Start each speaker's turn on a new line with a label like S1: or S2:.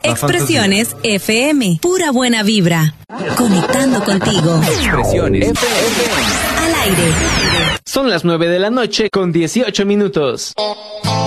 S1: Expresiones FM. Pura buena vibra. Conectando contigo.
S2: Expresiones FM.
S1: Al aire.
S3: Son las 9 de la noche con 18 minutos.